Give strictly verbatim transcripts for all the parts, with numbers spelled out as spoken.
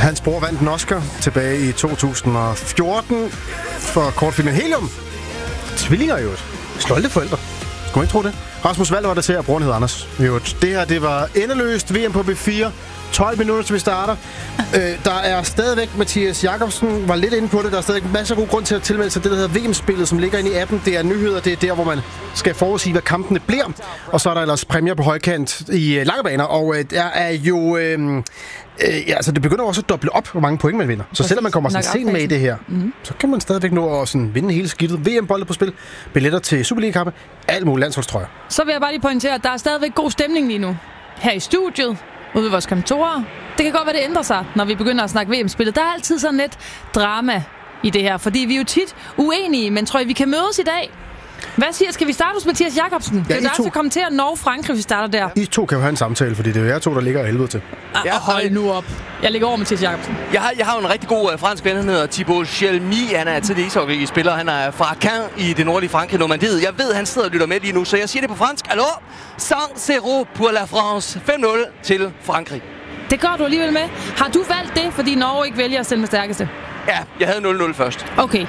Hans bror vandt en Oscar tilbage i to tusind og fjorten for kortfilmen Helium. Tvillinger jo. Stolte forældre. Skulle man ikke tro det? Rasmus Valder var der til, og broren hed Anders. Jo, det her, det var endeløst. V M på B fire. tolv minutter, til vi starter. øh, der er stadigvæk, Mathias Jakobsen var lidt inde på det, der er stadigvæk masser af god grund til at tilmelde sig det, der hedder V M-spillet, som ligger inde i appen. Det er nyheder, det er der, hvor man skal forudsige, hvad kampene bliver. Og så er der ellers præmier på højkant i øh, lange baner, og øh, der er jo... Øh, øh, ja, altså det begynder også at doble op, hvor mange point man vinder. Så præcis, selvom man kommer sådan sent med i det her, mm-hmm. så kan man stadigvæk nå at sådan vinde hele skidtet. V M-bolde på spil, billetter til Superliga-kampe, alt muligt landsholdstrøjer. Så vil jeg bare lige pointere, at der er stadigvæk god stemning lige nu. Her i studiet, ude ved vores kontorer. Det kan godt være, det ændrer sig, når vi begynder at snakke V M-spillet. Der er altid sådan lidt drama i det her, fordi vi er jo tit uenige, men tror jeg, vi kan mødes i dag. Hvad siger, skal vi starte hos Mathias Jakobsen? Ja, det er der til at kommentere Norge-Frankrig, hvis vi starter der. I to kan jo have en samtale, fordi det er jo jer to, der ligger af helvede til. Ja, hold nu op. Jeg ligger over Mathias Jakobsen. Jeg har, jeg har jo en rigtig god uh, fransk ven, han hedder Thibaut Chelmy. Han er tidligere ishockey-spiller. Han er fra Caen i det nordlige Frankrig, Normandiet. Jeg ved, han sidder og lytter med lige nu, så jeg siger det på fransk. Allo, cinq zéro pour la France. fem nul til Frankrig. Det gør du alligevel med. Har du valgt det, fordi Norge ikke vælger at sende med stærkeste? Ja, jeg havde nul nul først. Okay.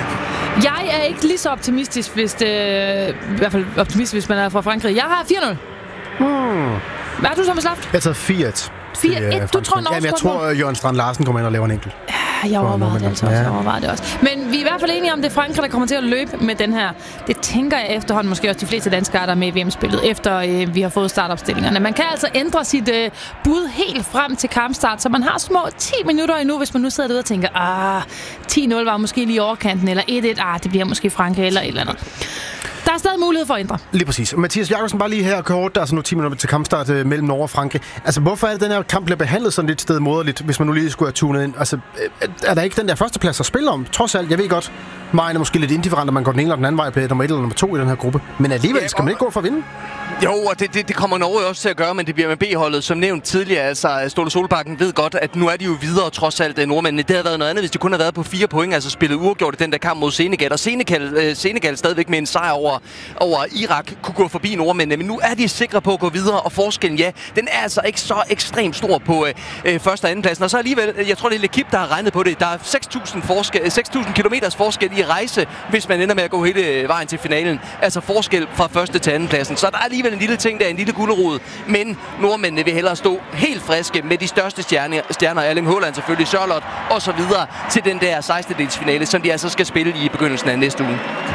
Jeg er ikke lige så optimistisk, hvis det, i hvert fald optimistisk, hvis man er fra Frankrig. Jeg har fire nul. Hmm. Hvad har du så med slaft? Jeg har taget fire et. fire et? Du tror, Norge Jamen, jeg tror, at Jørgen Strand Larsen kommer ind og laver en enkelt. Ja, jeg overvejede det altså også. Jeg overvejede det også. Men vi er i hvert fald enige om, det er Frankrig, der kommer til at løbe med den her. Det tænker jeg efterhånden, måske også de fleste danskere, der er med i V M-spillet, efter øh, vi har fået startopstillingerne. Man kan altså ændre sit øh, bud helt frem til kampstart, så man har små ti minutter endnu, hvis man nu sidder derude og tænker, ah, ti nul var måske lige overkanten, eller et et, ah, det bliver måske Frankrig, eller et eller andet. Der er stadig mulighed for at ændre. Lige præcis. Mathias Jakobsen, bare lige her kort, der er så nu ti minutter til kampstart øh, mellem Norge og Frankrig. Altså, hvorfor er det, den her kamp bliver behandlet sådan lidt sted moderligt, hvis man nu lige skulle have tunet ind? Altså, er der ikke den der første plads at spille om? Trods alt, jeg ved godt, Majen er måske lidt indifferent, at man går den ene eller den anden vej på nummer et eller nummer to i den her gruppe. Men alligevel, skal man ikke gå for at vinde? Jo, og det, det, det kommer Norge også til at gøre, men det bliver med B-holdet. Som nævnt tidligere, altså Ståle Solbakken ved godt, at nu er de jo videre trods alt nordmændene. Det havde været noget andet, hvis de kun havde været på fire point, altså spillet uafgjort i den der kamp mod Senegal. Og Senegal, øh, Senegal stadigvæk med en sejr over, over Irak kunne gå forbi nordmændene. Men nu er de sikre på at gå videre, og forskellen, ja, den er altså ikke så ekstremt stor på øh, første og anden pladsen. Og så alligevel, jeg tror, det er L'Equipe, der har regnet på det. Der er seks tusind forskel, seks tusind kilometers forskel i rejse, hvis man ender med at gå hele vejen til finalen. Altså forskel fra første til anden pladsen. Så der er alligevel en lille ting der, en lille gulerod. Men nordmændene vil hellere stå helt friske med de største stjerner, stjerner Erling Haaland selvfølgelig, Charlotte og så videre til den der sekstendedelsfinale, som de altså skal spille i begyndelsen af næste uge.